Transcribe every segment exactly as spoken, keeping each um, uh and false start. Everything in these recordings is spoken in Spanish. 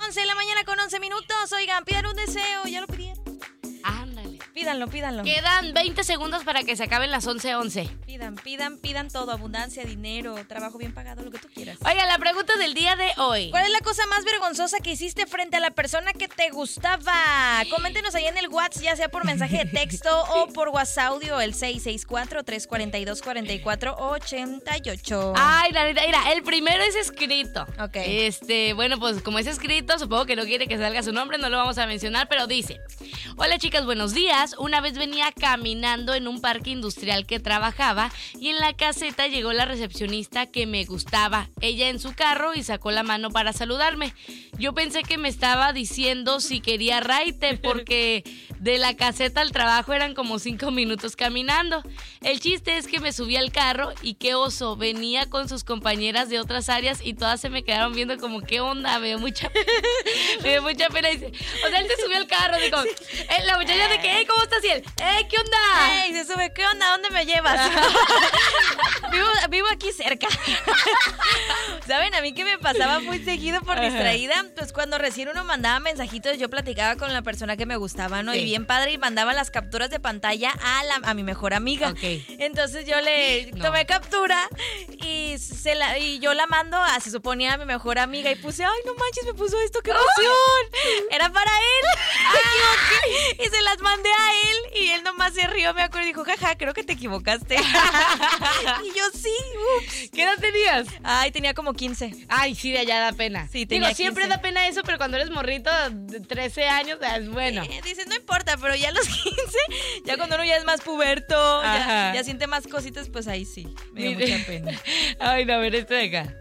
once de la mañana con once minutos. Oigan, pidan un deseo. ¿Ya lo pidieron? Ándale. Pídanlo, pídanlo. Quedan veinte segundos para que se acaben las once once. Pidan, pidan, pidan todo. Abundancia, dinero, trabajo bien pagado, lo que tú quieras. Oiga, la pregunta del día de hoy. ¿Cuál es la cosa más vergonzosa que hiciste frente a la persona que te gustaba? Coméntenos ahí en el WhatsApp, ya sea por mensaje de texto o por WhatsApp audio, el seis seis cuatro, tres cuatro dos, cuatro cuatro ocho ocho. Ay, la neta, mira, el primero es escrito. Ok. Este, bueno, pues como es escrito, supongo que no quiere que salga su nombre, no lo vamos a mencionar, pero dice: hola chicas, buenos días. Una vez venía caminando en un parque industrial que trabajaba y en la caseta llegó la recepcionista que me gustaba. Ella en su carro y sacó la mano para saludarme. Yo pensé que me estaba diciendo si quería raite porque de la caseta al trabajo eran como cinco minutos caminando. El chiste es que me subí al carro y qué oso, venía con sus compañeras de otras áreas y todas se me quedaron viendo como qué onda, me dio mucha, me dio mucha pena. Dice, o sea, él se subió al carro, digo, eh, la muchacha de que, hey, ¿cómo estás? Y él, hey, ¿qué onda? Ey, se sube, ¿qué onda? ¿Dónde me llevas? vivo, vivo aquí cerca. ¿Saben? A mí que me pasaba muy seguido por distraída, pues cuando recién uno mandaba mensajitos, yo platicaba con la persona que me gustaba, ¿no? Sí. Y bien padre, y mandaba las capturas de pantalla a, la, a mi mejor amiga. Okay. Entonces yo le no. tomé captura y, se la, y yo la mando a, se suponía, a mi mejor amiga y puse, ay, no manches, me puso esto, qué emoción. Era para él. Ah. Y se las mandé a él y él nomás se rió, me acuerdo, y dijo, jaja, creo que te equivocaste. Y yo, sí, ups. ¿Qué edad tenías? Ay, tenía como quince. Ay, sí, de allá da pena. Sí, tenía Digo, siempre quince. Da pena eso, pero cuando eres morrito de trece años, es bueno. Eh, dices, no importa, pero ya a los quince, ya cuando uno ya es más puberto, ya, ya siente más cositas, pues ahí sí, me dio Mire. mucha pena. Ay, no, a ver, este de acá.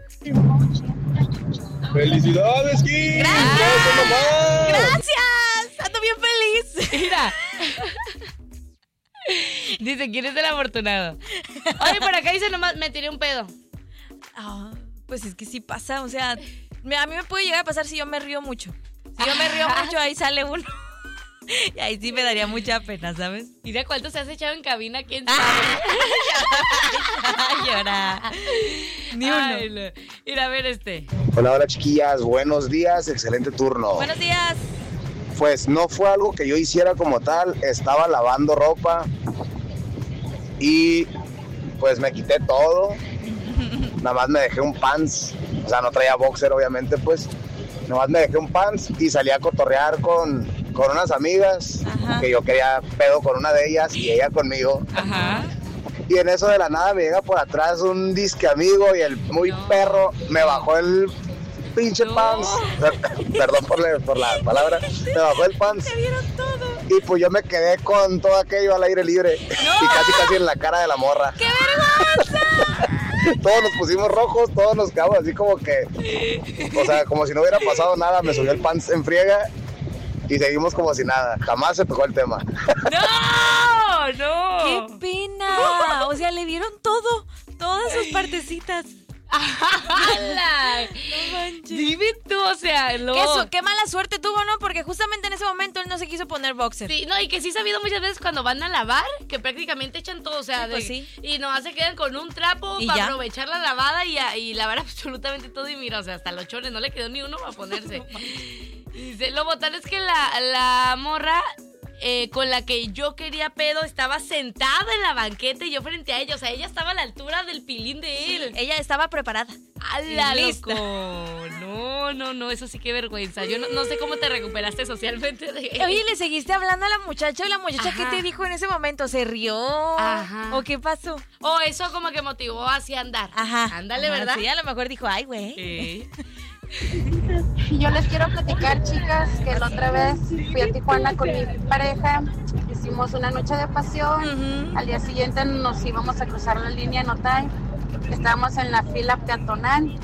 ¡Felicidades, Kim! ¡Gracias! ¡Gracias! ¡Ando bien feliz! Mira. Dice, ¿quién es el afortunado? Oye, por acá dice nomás, me tiré un pedo. Oh, pues es que sí pasa, o sea, a mí me puede llegar a pasar si yo me río mucho. Si yo me río mucho, ahí sale uno. Y ahí sí me daría mucha pena, ¿sabes? Mira cuánto se has echado en cabina, quién sabe. Ay, llora. Ni uno. Ay, no. Mira, a ver este. Hola, hola chiquillas, buenos días, excelente turno. Buenos días. Pues no fue algo que yo hiciera como tal, estaba lavando ropa y pues me quité todo, nada más me dejé un pants, o sea, no traía boxer obviamente, pues, nada más me dejé un pants y salí a cotorrear con, con unas amigas. Ajá. Que yo quería pedo con una de ellas y ella conmigo. Ajá. Y en eso de la nada me llega por atrás un disque amigo y el muy no. perro me bajó el pinche no. pants. Perdón por la, por la palabra. Me bajó el pants. Se vieron todo. Y pues yo me quedé con todo aquello al aire libre. No. Y casi casi en la cara de la morra. ¡Qué vergüenza! Todos nos pusimos rojos, todos nos quedamos así como que, o sea, como si no hubiera pasado nada. Me subió el pants en friega y seguimos como si nada. Jamás se tocó el tema. ¡No! ¡No! ¡Qué pena! O sea, le vieron todo, todas sus partecitas. ¡Hala! No manches. Dime tú, o sea, lo... ¿Qué, su- qué mala suerte tuvo, ¿no? Porque justamente en ese momento él no se quiso poner boxer. Sí, no, y que sí he sabido muchas veces cuando van a lavar, que prácticamente echan todo, o sea, sí, pues de, sí. y nomás se quedan con un trapo para aprovechar la lavada y, a, y lavar absolutamente todo. Y mira, o sea, hasta los chones no le quedó ni uno para ponerse. Y dice, lo botal es que la, la morra... Eh, con la que yo quería pedo estaba sentada en la banqueta y yo frente a ella, o sea, ella estaba a la altura del pilín de él. Sí, ella estaba preparada. ¡Hala, loco! No, no, no, eso sí que vergüenza. Yo no, no sé cómo te recuperaste socialmente de... Oye, ¿le seguiste hablando a la muchacha? ¿O la muchacha Ajá. qué te dijo en ese momento? ¿Se rió? Ajá. ¿O qué pasó? O eso como que motivó hacia andar. Ajá. Ándale, Ajá, ¿verdad? Sí, a lo mejor dijo, ay, güey. Sí. Yo les quiero platicar, chicas, que la otra vez fui a Tijuana con mi pareja, hicimos una noche de pasión, uh-huh. Al día siguiente nos íbamos a cruzar la línea No Time, estábamos en la fila peatonal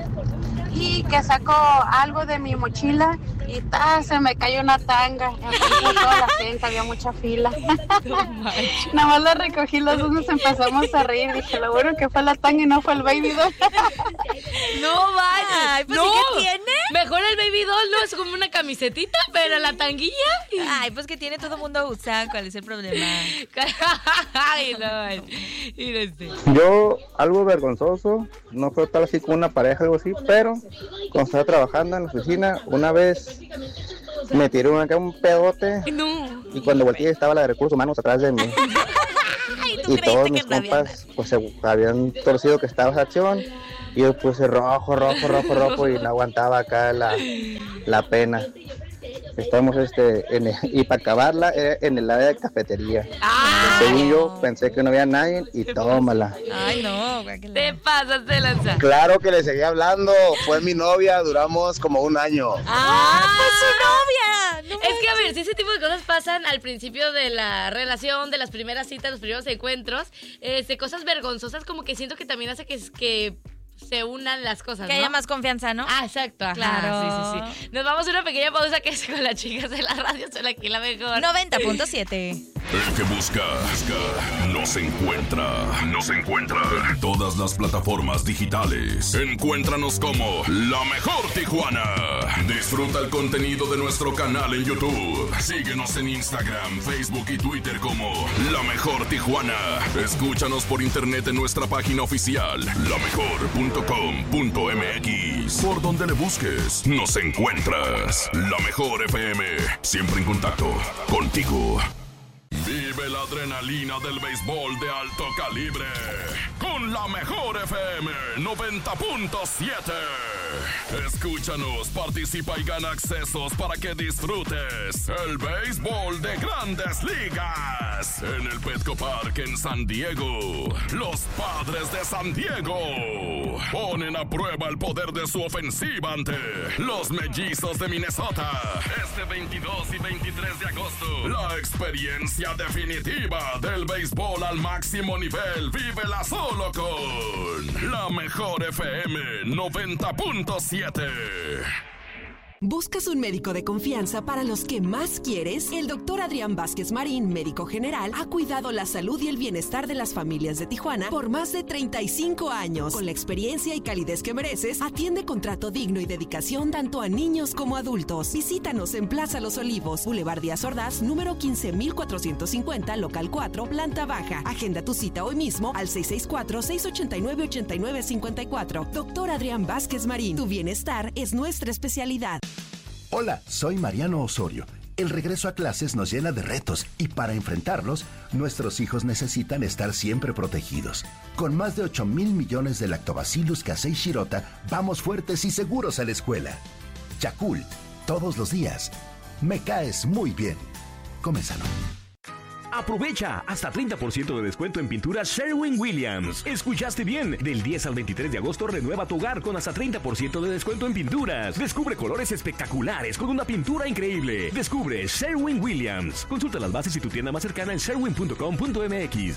y que saco algo de mi mochila y ta, se me cayó una tanga, y toda la gente, había mucha fila. Nada más la recogí, los dos nos empezamos a reír, dije, lo bueno que fue la tanga y no fue el baby doll. No vaya, pues no. ¿y qué tiene? Mejor el baby doll, ¿no? Es como una camisetita, pero la tanguilla. Ay, pues que tiene todo el mundo usar. ¿Cuál es el problema? Ay, no. Mira este. Yo, algo vergonzoso, no fue tal así con una pareja o algo así, pero cuando estaba trabajando en la oficina, una vez me tiré un, acá un pedote No. y cuando volteé estaba la de recursos humanos atrás de mí. Ay, ¿tú Y todos creíste mis que rabia? compas pues se habían torcido que estaba esa acción y yo puse rojo, rojo, rojo, rojo y no aguantaba acá la, la pena. Estamos este en, y para acabarla era en el área de cafetería. ¡Ah! Según yo pensé que no había nadie y tómala. Ay, no, guácala. Te pasas de lanza. Claro que le seguí hablando, fue mi novia, duramos como un año. ¡Ah, pues su novia! No Es que a ver, si ese tipo de cosas pasan al principio de la relación, de las primeras citas, los primeros encuentros, este, cosas vergonzosas, como que siento que también hace que, que se unan las cosas, que ¿no? haya más confianza, ¿no? Ah, exacto, ajá, Claro. sí, sí, sí. Nos vamos a una pequeña pausa que es con las chicas de la radio, son aquí la mejor. noventa punto siete. El que busca, busca, nos encuentra. Nos encuentra en todas las plataformas digitales. Encuéntranos como La Mejor Tijuana. Disfruta el contenido de nuestro canal en YouTube. Síguenos en Instagram, Facebook y Twitter como La Mejor Tijuana. Escúchanos por internet en nuestra página oficial, la mejor punto com punto m x. Por donde le busques, nos encuentras. La Mejor F M, siempre en contacto contigo. Vive la adrenalina del béisbol de alto calibre con La Mejor F M noventa punto siete. Escúchanos, participa y gana accesos para que disfrutes el béisbol de Grandes Ligas en el Petco Park en San Diego. Los Padres de San Diego ponen a prueba el poder de su ofensiva ante los Mellizos de Minnesota. Este veintidós y veintitrés de agosto, la experiencia definitiva del béisbol al máximo nivel. Vívela solo con La Mejor F M noventa punto siete. ¿Buscas un médico de confianza para los que más quieres? El doctor Adrián Vázquez Marín, médico general, ha cuidado la salud y el bienestar de las familias de Tijuana por más de treinta y cinco años. Con la experiencia y calidez que mereces, atiende con trato digno y dedicación tanto a niños como adultos. Visítanos en Plaza Los Olivos, Boulevard Díaz Ordaz, número quince mil cuatrocientos cincuenta, local cuatro, planta baja. Agenda tu cita hoy mismo al seis seis cuatro, seis ocho nueve, ocho nueve cinco cuatro. Doctor Adrián Vázquez Marín, tu bienestar es nuestra especialidad. Hola, soy Mariano Osorio. El regreso a clases nos llena de retos y para enfrentarlos, nuestros hijos necesitan estar siempre protegidos. Con más de ocho mil millones de Lactobacillus casei shirota, vamos fuertes y seguros a la escuela. Yakult, todos los días. Me caes muy bien. Come sano. Aprovecha hasta treinta por ciento de descuento en pintura Sherwin-Williams. Escuchaste bien, del diez al veintitrés de agosto renueva tu hogar con hasta treinta por ciento de descuento en pinturas. Descubre colores espectaculares con una pintura increíble. Descubre Sherwin-Williams. Consulta las bases y tu tienda más cercana en sherwin punto com punto m x.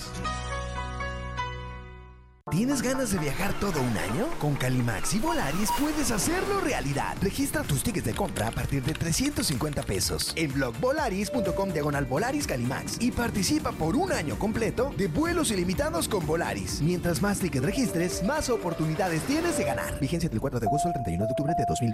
¿Tienes ganas de viajar todo un año? Con Calimax y Volaris puedes hacerlo realidad. Registra tus tickets de compra a partir de trescientos cincuenta pesos en blog volaris punto com diagonal Volaris Calimax y participa por un año completo de vuelos ilimitados con Volaris. Mientras más tickets registres, más oportunidades tienes de ganar. Vigencia del cuatro de agosto al treinta y uno de octubre de dos mil veinte.